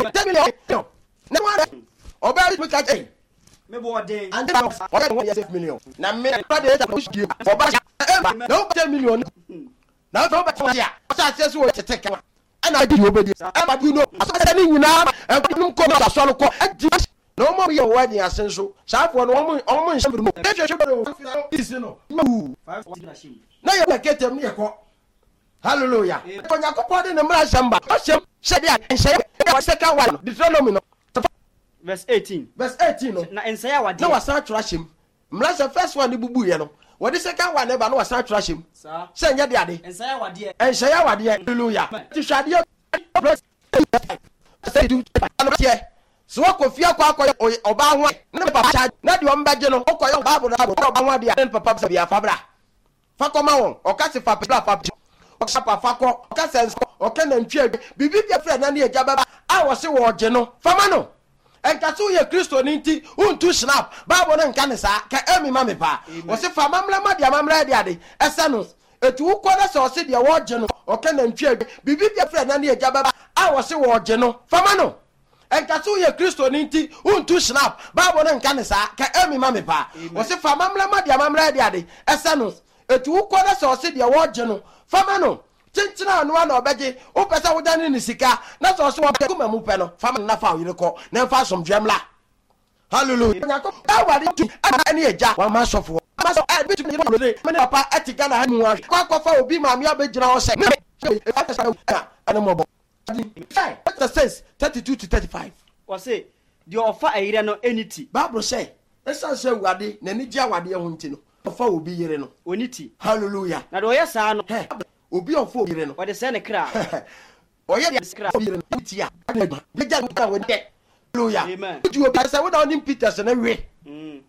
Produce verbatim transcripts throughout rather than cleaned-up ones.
ten million na one oba me catch eh me bo dey and then oba one six million na me na dey push game oba na ten million na so ba tia o sa se so tete kan ana di obedi e ba bi no aso ni nyina e ko num ko na so ko adi no mo ye wedding asenso saafo no mo mo nshebe no e hwehwe no isi no na ye na ketem ne ye ko hallelujah ko nya ko pode ne mra shamba o shem shede a enhye e second one Deuteronomy no verse eighteen verse eighteen no na ensaya wade na wasa atwa shem mra se first one bubu ye no what the second one eba no wasa atwa shem sa se nya de ade ensaya wade enhye wade hallelujah ti hwade say do anotie so ko fia kwa kwa oba ho na papa cha na de ombaje no ko yo bible na oba ho de na papa se bia fabra fa koma won o ka se fa papa fa o ka pa fa ko o ka se o ka na ntwe bibi bia fra na ne eja baba a wo se wo je no fama no enka so ye kristo ni nti untu snap bible na nka ne sa ka emi ma me pa wo se fa mamla ma dia mamla dia de ese no etu ko na se o se dia wo je no o ka na ntwe bibi bia fra na ne eja baba a wo se wo je no fama no enka so ye kristo ni nti untu snap bible na nka ne sa ka emi ma me pa wo se fa mamla ma dia mamla dia de ese no etu ko na se o se dia wo je no fama no tintina no na obeje o pesa wo dane ni sika na so so wo pe kuma mu pe no fama na fa yire ko na fa som dwemla hallelujah nya ko da wari tu ani eja wa ma sofo ma so e bitu ni no le me ne papa etika na ha mu wa kwa kwa fa obi ma me abegina ho se ana mo bo that says thirty-two to thirty-five o say the offer ayire no enity bible say esa se wade na ni dia wade ho nti no offer obi yire no oniti hallelujah na do yesa no obi ofo yire no wade se ne kra oye de kra yire no tia de ja nka we de hallelujah amen you obi say we don Peters na we mm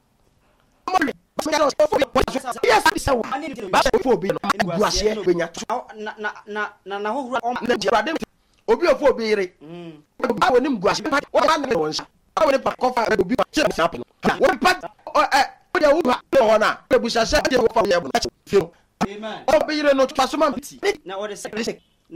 yes say ba ofo obi no guase gbenya na na na na hohura obi ofo obi yire mm ba woni guase wo ba ne won sha wo ne pa kofa obi pa che sap no wo pa eh wo de wo pa ho na ebusa se de wo fa ye bo amen obi yire no pasoma na wo de